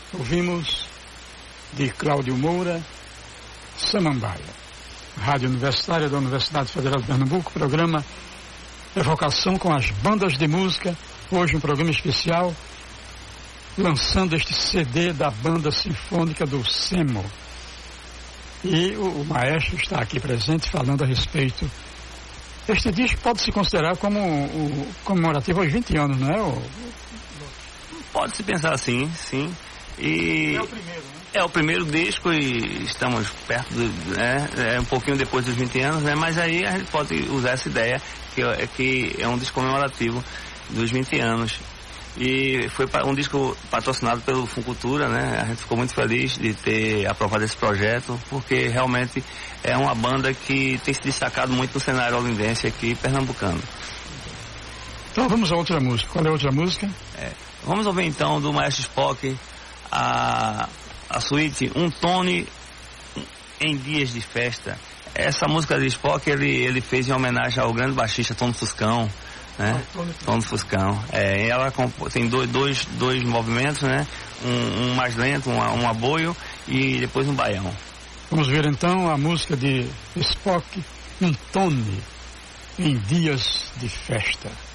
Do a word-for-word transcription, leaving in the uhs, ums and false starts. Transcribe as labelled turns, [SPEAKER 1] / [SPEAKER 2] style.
[SPEAKER 1] Ouvimos de Cláudio Moura, Samambaia. Rádio Universitária da Universidade Federal de Pernambuco, programa Evocação com as bandas de música. Hoje um programa especial, lançando este C D da Banda Sinfônica do SEMO. E o, o maestro está aqui presente falando a respeito. Este disco pode se considerar como o comemorativo aos vinte anos, não é? O...
[SPEAKER 2] Pode-se pensar assim, sim. E
[SPEAKER 1] é o primeiro, né?
[SPEAKER 2] É o primeiro disco e estamos perto, do, né, é um pouquinho depois dos vinte anos, né? Mas aí a gente pode usar essa ideia que é, que é um disco comemorativo dos vinte anos. E foi um disco patrocinado pelo Funcultura, né? A gente ficou muito feliz de ter aprovado esse projeto, porque realmente é uma banda que tem se destacado muito no cenário olindense aqui, pernambucano.
[SPEAKER 1] Então vamos a outra música. Qual é a outra música?
[SPEAKER 2] É, vamos ouvir então do Maestro Spock a, a suíte Um Tone em Dias de Festa. Essa música de Spock ele, ele fez em homenagem ao grande baixista Tono Fuscão, né? Ah, Tono Fuscão. É, ela tem dois, dois, dois movimentos, né? Um, um mais lento, um, um aboio e depois um baião.
[SPEAKER 1] Vamos ver então a música de Spock, Um Tone em Dias de Festa.